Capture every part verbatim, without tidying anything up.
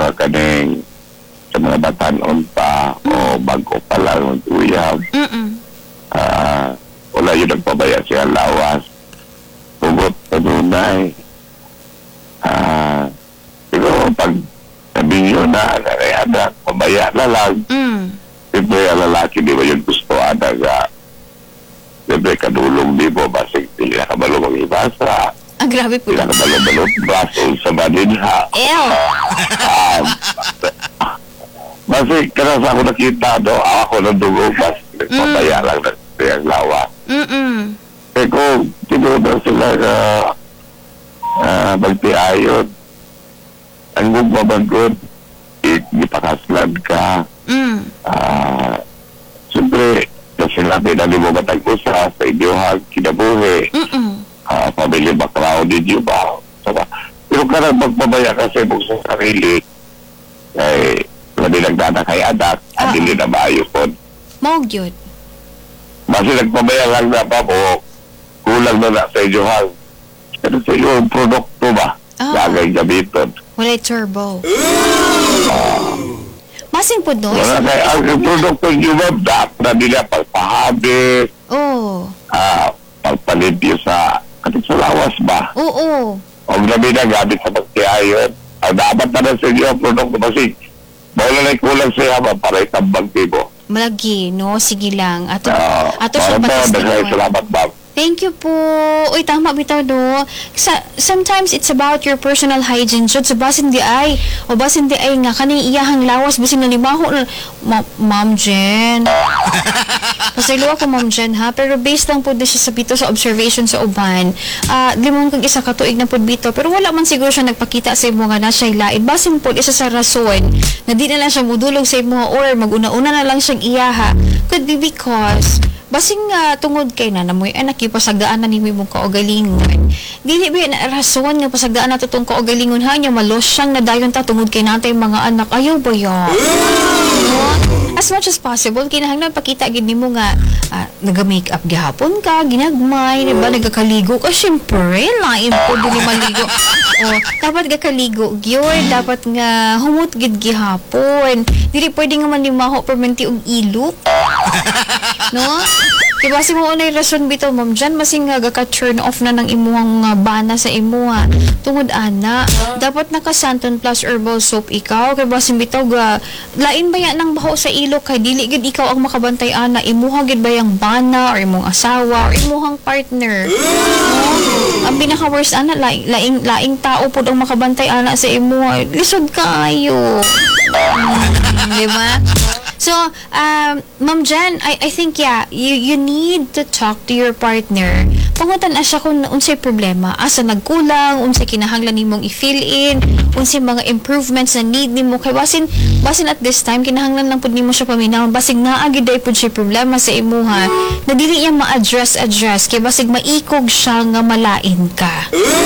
uh, kaning sa mga batanon pa o bago pa lang uyab. Mm-mm. Uh, wala yun nagpabaya siya lawas. Tugot padunay. Ah, pero pag sabi nyo na nangyada, pabaya na lang. Mm. Siyempre, ang lalaki, di ba yun gusto ada ga siyempre, kadulong di mo, basig, hindi na kabalong ang ibasa. Ah, grabe po. Hindi na kabalong-balong braso sa maninha. Ew. Um, basig, karasa ako nakita, do, ako ng dugo, basig, nagpabaya lang na ang lawa. Mm-mm. Eh kung tinuda sila na uh, magtiayon, ang gugmabagod, ipakaslan ka. Mm. Uh, Siyempre, kasi sinabi na mo matag-usa sa inyong kinabuhi, Mm-mm. uh, pamilya background ninyo ba? Saba. Pero karang magpabaya kasi mo sa sarili, ay wala nagdana kay anak, at Ah. hindi na maayos po. Maog yun. Basi nagpabaya lang na pa po, kulang na na sa inyong pero sa inyong produkto ba? Ah. Lagay gamiton. Wala turbo. Masing po doon. Wala kay ang ang produkto nyo ba, dapat na nila pagpahabis, Oo. ah, pagpalimpyo sa katik sa lawas ba? Oo. O namin na gamit sa pagkiayon. Ang dapat na na sa inyo ang produkto kasi wala na kulang siya ba para itambang tibo. Malagi, no? Sige lang. Ato, Uh, ato para siya po, batas dahil na salamat ma'am. Thank you po. Uy, tama bitaw do. Sa, sometimes it's about your personal hygiene. So, sa basin di ay, o basin di ay nga, kaning iyahang lawas, basin na limaho na, Ma Ma'am Jen. Pasaylo ako, Ma'am Jen, ha? Pero based lang po din siya sa bito sa observation sa uban. Ah, limang kag isa katuig na po bito. Pero wala man siguro siya nagpakita sa imo nga na siya lain. Basin po, isa sa rason na di na lang siya mudulog sa imo or maguna-una na lang siyang iyaha. Could be because basing nga tungod kay na namoy anak yung pasagdaan na ni mong kaugalingon. Dili ba na rason nga pasagdaan na tutong kaugalingon ha nya malos siyang nadayon ta tungod kay natay mga anak. Ayaw ba yan? As much as possible kinahanglan pakita gid nimo nga ah, naga-makeup gihapon ka, ginagmay, di ba nagakaligo ka syempre lain po dili maligo. O dapat gakaligo gyud, dapat nga humot gid gihapon. Dili pwede nga man limaho permanente og ilok. No? Diba si mo unay rason bitaw Ma'am Jan masing nga gaka-turn off na ng imuhang uh, bana sa imuha tungod ana dapat naka Santon Plus herbal soap ikaw kay basin bitaw ga lain ba yan nang baho sa ilok kay dili gid ikaw ang makabantay ana imuha gid ba yang bana or imong asawa or imuhang partner. No? Ang pinaka worst ana laing laing, laing tao pud ang makabantay ana sa imuha lisod kaayo. Hmm, di ba? So, um, Ma'am Jan, I, I think, yeah, you, you need to talk to your partner. Pangutan na siya kung unsay problema. Asa nagkulang, unsay kinahanglan nimong i-fill in, unsay mga improvements na need nimo. Kay basin, basin at this time, kinahanglan lang po nimo siya paminaw. Basig naagi day po siya problema sa imuha na dili iya ma-address-address. Kay basig maikog siya nga malain ka.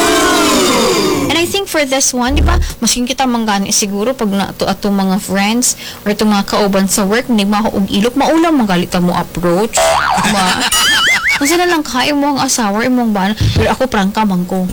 And I think for this one, di ba, masking kita manggani siguro pag na to ato mga friends or itong mga kauban sa work, hindi mahuog ilok, maulam magalita mo approach. Diba? Kasi na lang kaya mo ang asawa, imong ba? Pero ako prangka man ko.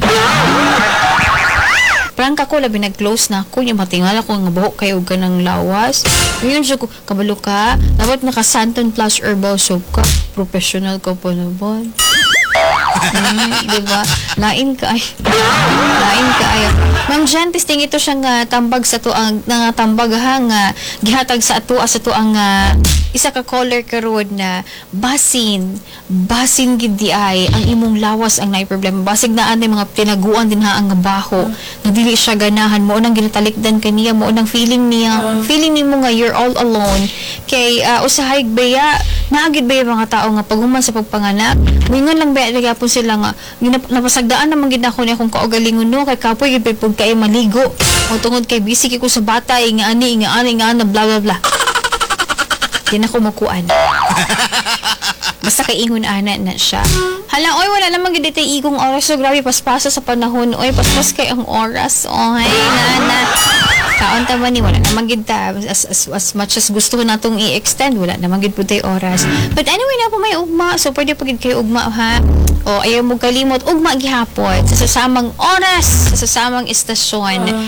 Prangka ko, labi nag-close na ako, yung matingal ako nga buhok kayo ka ng lawas. Ngayon siya ko, kabalo ka, dapat naka Santon Plus herbal soap ka. Professional ka pa naman. Hmm, diba? Lain ka ay. Lain ka ay. Ma'am Jan, testing ito siyang uh, tambag sa to ang nga tambag ha nga gihatag sa ato sa to ang uh, isa ka color karon na basin basin gid di ay ang imong lawas ang naay problema basig na ani mga tinaguan din ha ang baho nga dili siya ganahan mo nang ginatalikdan kaniya mo nang feeling niya feeling nimo nga you're all alone kay uh, usahay baya naagid ba yung mga tao nga paghuman sa pagpanganak mingon lang ba nagapon sila nga napasagdaan naman gid ako ni akong kaugalingon no kay kapoy gid pud kay maligo o tungod kay busy ko sa bata nga ani nga ani nga na bla bla bla di na ko makuan basta kay ingon ana na siya hala oy wala namang gid tay igong oras so grabe paspasa sa panahon oy paspas kay ang oras oy nana kaon ta man ni wala namang gid ta as, as, as much as gusto ko natong i-extend wala namang gid pud tay oras but anyway na po may ugma so pwede pagid kay ugma ha o ayaw mo kalimot ugma gihapon sa sasamang oras sa sasamang istasyon